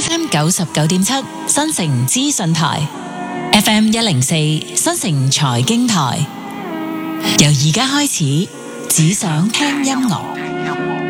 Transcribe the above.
FM 99.7新城資訊台，FM 104新城財經台。由而家開始，只想聽音樂。